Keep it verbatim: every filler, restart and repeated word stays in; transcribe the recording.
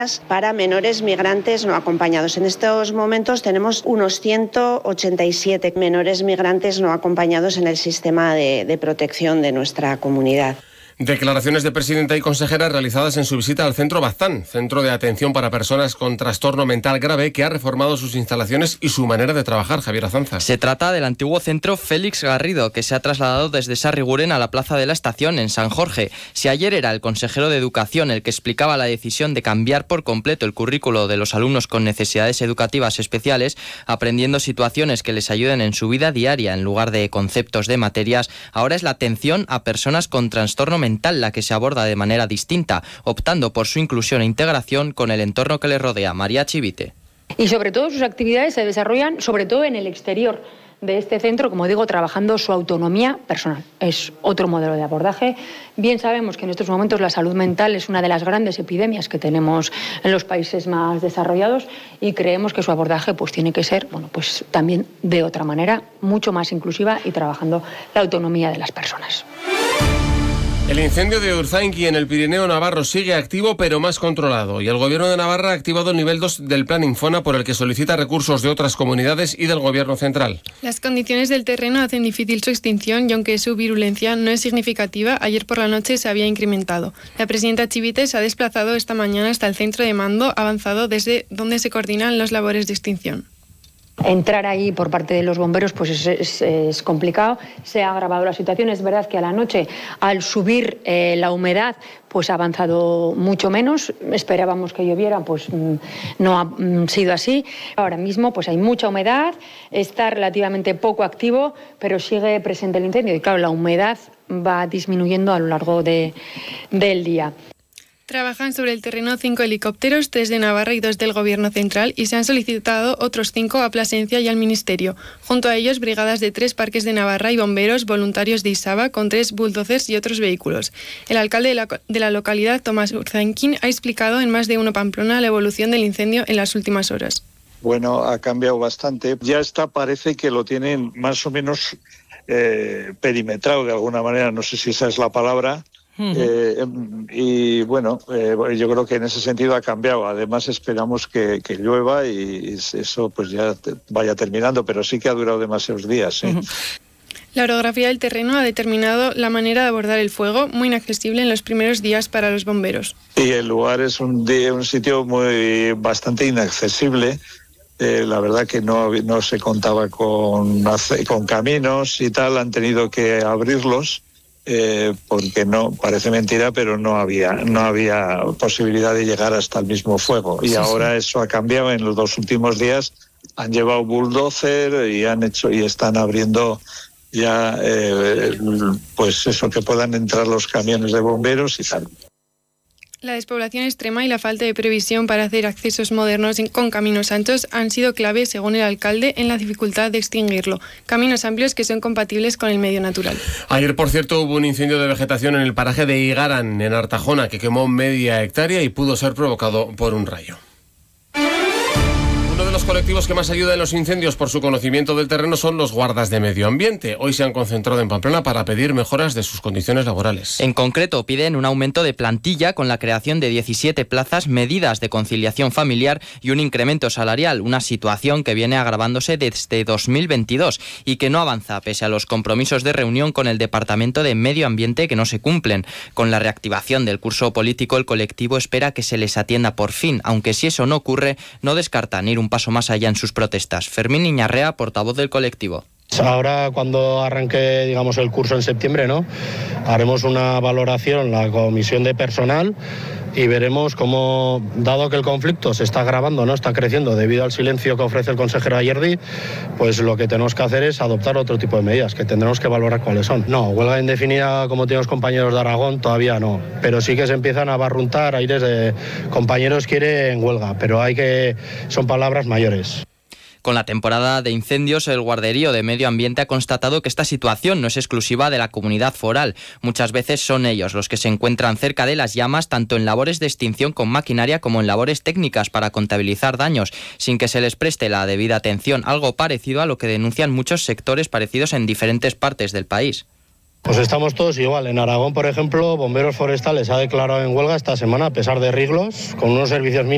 para menores migrantes no acompañados. En estos momentos tenemos unos ciento ochenta y siete menores migrantes no acompañados en el sistema de, de protección de nuestra comunidad. Declaraciones de presidenta y consejera realizadas en su visita al Centro Baztán, centro de atención para personas con trastorno mental grave, que ha reformado sus instalaciones y su manera de trabajar. Javier Azanza. Se trata del antiguo centro Félix Garrido, que se ha trasladado desde Sarriguren a la Plaza de la Estación, en San Jorge. Si ayer era el consejero de Educación el que explicaba la decisión de cambiar por completo el currículo de los alumnos con necesidades educativas especiales, aprendiendo situaciones que les ayuden en su vida diaria en lugar de conceptos de materias, ahora es la atención a personas con trastorno mental la que se aborda de manera distinta, optando por su inclusión e integración con el entorno que les rodea. María Chivite. Y sobre todo sus actividades se desarrollan sobre todo en el exterior de este centro, como digo, trabajando su autonomía personal. Es otro modelo de abordaje. Bien sabemos que en estos momentos la salud mental es una de las grandes epidemias que tenemos en los países más desarrollados y creemos que su abordaje pues tiene que ser, bueno, pues también de otra manera, mucho más inclusiva y trabajando la autonomía de las personas. El incendio de Urzainqui en el Pirineo navarro sigue activo pero más controlado, y el Gobierno de Navarra ha activado el nivel dos del Plan Infona, por el que solicita recursos de otras comunidades y del Gobierno central. Las condiciones del terreno hacen difícil su extinción y aunque su virulencia no es significativa, ayer por la noche se había incrementado. La presidenta Chivite se ha desplazado esta mañana hasta el centro de mando avanzado desde donde se coordinan las labores de extinción. Entrar ahí por parte de los bomberos pues es, es, es complicado, se ha agravado la situación. Es verdad que a la noche, al subir eh, la humedad, pues ha avanzado mucho menos. Esperábamos que lloviera, pues no ha sido así. Ahora mismo pues hay mucha humedad, está relativamente poco activo, pero sigue presente el incendio y claro, la humedad va disminuyendo a lo largo de, del día. Trabajan sobre el terreno cinco helicópteros, tres de Navarra y dos del Gobierno central, y se han solicitado otros cinco a Plasencia y al Ministerio. Junto a ellos, brigadas de tres parques de Navarra y bomberos voluntarios de Isaba con tres bulldozers y otros vehículos. El alcalde de la, de la localidad, Tomás Urzainqui, ha explicado en Más de Uno Pamplona la evolución del incendio en las últimas horas. Bueno, ha cambiado bastante. Ya está, parece que lo tienen más o menos eh, perimetrado de alguna manera, no sé si esa es la palabra. Uh-huh. Eh, y bueno, eh, yo creo que en ese sentido ha cambiado. Además esperamos que, que llueva y eso pues ya te, vaya terminando, pero sí que ha durado demasiados días. ¿eh? Uh-huh. La orografía del terreno ha determinado la manera de abordar el fuego, muy inaccesible en los primeros días para los bomberos. Y el lugar es un, un sitio muy bastante inaccesible. Eh, la verdad que no, no se contaba con, con caminos y tal, han tenido que abrirlos. Eh, porque no, parece mentira, pero no había no había posibilidad de llegar hasta el mismo fuego. Y sí, ahora sí. Eso ha cambiado. En los dos últimos días han llevado bulldozer y han hecho y están abriendo ya eh, pues eso, que puedan entrar los camiones de bomberos y tal. La despoblación extrema y la falta de previsión para hacer accesos modernos con caminos anchos han sido clave, según el alcalde, en la dificultad de extinguirlo. Caminos amplios que son compatibles con el medio natural. Ayer, por cierto, hubo un incendio de vegetación en el paraje de Igaran, en Artajona, que quemó media hectárea y pudo ser provocado por un rayo. Uno de los colectivos que más ayuda en los incendios por su conocimiento del terreno son los guardas de medio ambiente. Hoy se han concentrado en Pamplona para pedir mejoras de sus condiciones laborales. En concreto, piden un aumento de plantilla con la creación de diecisiete plazas, medidas de conciliación familiar y un incremento salarial, una situación que viene agravándose desde dos mil veintidós y que no avanza pese a los compromisos de reunión con el Departamento de Medio Ambiente que no se cumplen. Con la reactivación del curso político, el colectivo espera que se les atienda por fin, aunque si eso no ocurre, no descartan ir un paso más allá en sus protestas. Fermín Iñarrea, portavoz del colectivo. Ahora, cuando arranque, digamos, el curso en septiembre, ¿no? Haremos una valoración, la comisión de personal, y veremos cómo, dado que el conflicto se está agravando, no está creciendo debido al silencio que ofrece el consejero Ayerdi, pues lo que tenemos que hacer es adoptar otro tipo de medidas, que tendremos que valorar cuáles son. No, huelga indefinida como tienen los compañeros de Aragón, todavía no, pero sí que se empiezan a barruntar aires de compañeros quieren huelga, pero hay que, son palabras mayores. Con la temporada de incendios, el Guarderío de Medio Ambiente ha constatado que esta situación no es exclusiva de la comunidad foral. Muchas veces son ellos los que se encuentran cerca de las llamas, tanto en labores de extinción con maquinaria como en labores técnicas para contabilizar daños, sin que se les preste la debida atención, algo parecido a lo que denuncian muchos sectores parecidos en diferentes partes del país. Pues estamos todos igual. En Aragón, por ejemplo, Bomberos Forestales ha declarado en huelga esta semana, a pesar de riglos, con unos servicios mínimos.